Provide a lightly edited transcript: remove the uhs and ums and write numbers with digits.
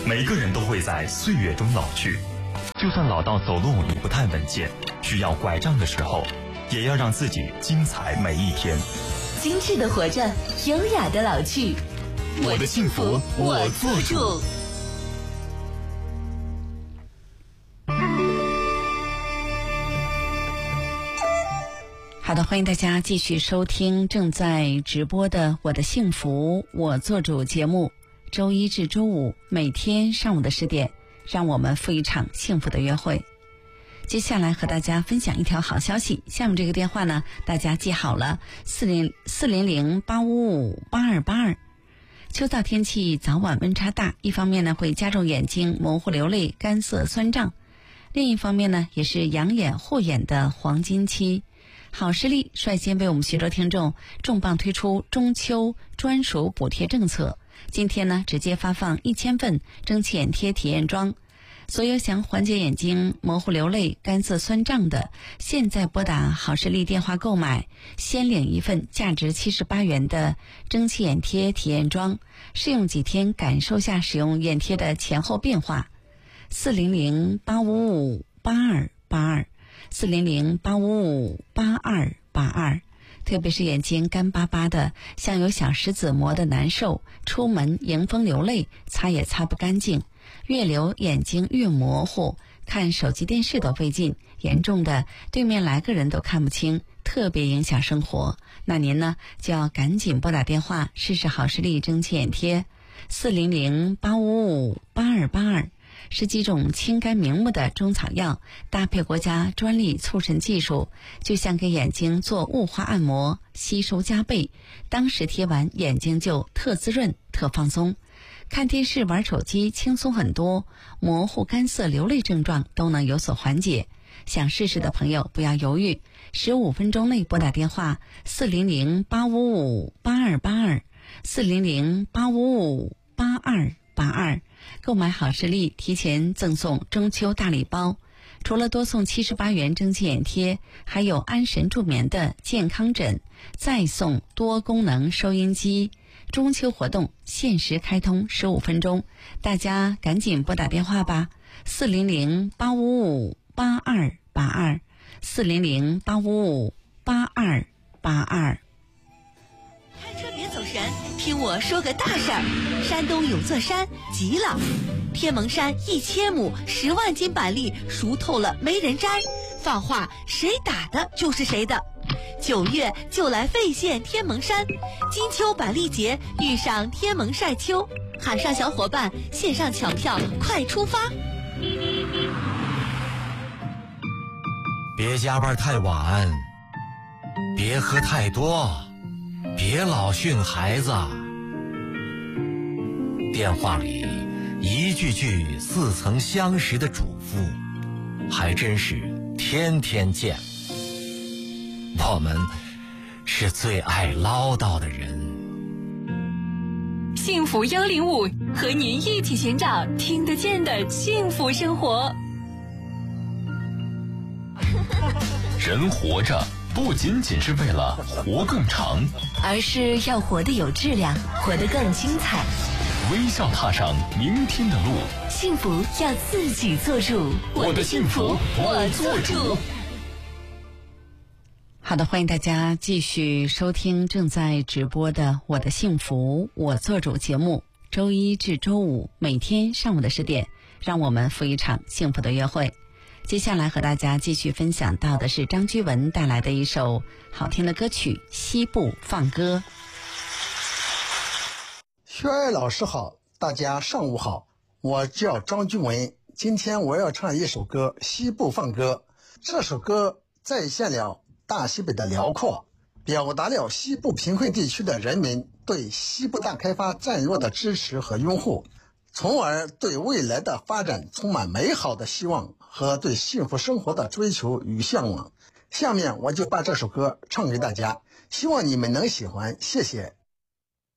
每个人都会在岁月中老去，就算老到走路也不太稳健，需要拐杖的时候，也要让自己精彩每一天。 精致的活着，优雅的老去。 我的幸福我做主。 好的，欢迎大家继续收听正在直播的《我的幸福我做主》节目。周一至周五每天上午的10点，让我们赴一场幸福的约会。接下来和大家分享一条好消息，下面这个电话呢，大家记好了，400-855-8282。秋燥天气早晚温差大，一方面呢会加重眼睛模糊流泪、干涩酸胀，另一方面呢也是养眼护眼的黄金期。好视力率先为我们徐州听众重磅推出中秋专属补贴政策，今天呢直接发放1000份蒸汽眼贴体验装。所有想缓解眼睛模糊流泪、干涩酸胀的，现在拨打好视力电话购买，先领一份价值78元的蒸汽眼贴体验装，试用几天，感受下使用眼贴的前后变化。400-855-8282 400-855-8282。特别是眼睛干巴巴的，像有小石子磨得难受，出门迎风流泪，擦也擦不干净，越流眼睛越模糊，看手机电视都费劲，严重的对面来个人都看不清，特别影响生活。那您呢就要赶紧拨打电话试试好视力蒸汽眼贴。400-855-8282。是几种清肝明目的中草药，搭配国家专利促渗技术，就像给眼睛做雾化按摩，吸收加倍，当时贴完眼睛就特滋润特放松，看电视玩手机轻松很多，模糊干涩流泪症状都能有所缓解。想试试的朋友不要犹豫，15分钟内拨打电话400-855-8282 400-855-8282，购买好视力提前赠送中秋大礼包，除了多送78元蒸汽眼贴，还有安神助眠的健康枕，再送多功能收音机。中秋活动限时开通15分钟，大家赶紧拨打电话吧，400-855-8282 400-855-8282。 开车别走神，听我说个大事儿。山东有座山急了，天蒙山1000亩10万斤板栗熟透了没人摘，放话谁打的就是谁的。9月就来费县天蒙山，金秋板栗节遇上天蒙晒秋，喊上小伙伴线上抢票，快出发！ 别加班太晚，别喝太多，别老训孩子。电话里一句句似曾相识的嘱咐，还真是天天见。我们是最爱唠叨的人。 幸福105和您一起寻找听得见的幸福生活。 人活着不仅仅是为了活更长， 而是要活得有质量，活得更精彩。 微笑踏上明天的路， 幸福要自己做主。 我的幸福我做主。 好的，欢迎大家继续收听正在直播的《我的幸福我做主》节目，周一至周五每天上午的10点，让我们赴一场幸福的约会。接下来和大家继续分享到的是张居文带来的一首好听的歌曲《西部放歌》。 薛爱老师好，大家上午好，我叫张居文，今天我要唱一首歌《西部放歌》。这首歌再现了大西北的辽阔，表达了西部贫困地区的人民对西部大开发战略的支持和拥护，从而对未来的发展充满美好的希望和对幸福生活的追求与向往。下面我就把这首歌唱给大家，希望你们能喜欢，谢谢。